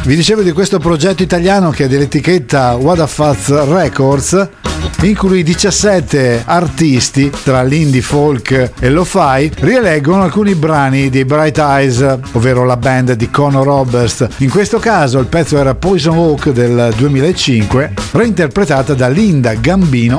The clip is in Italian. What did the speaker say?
Vi dicevo di questo progetto italiano che è dell'etichetta Wada Fuzz Records, in cui 17 artisti tra l'indie folk e lo-fi rieleggono alcuni brani dei Bright Eyes, ovvero la band di Conor Oberst. In questo caso il pezzo era Poison Oak del 2005, reinterpretata da Linda Gambino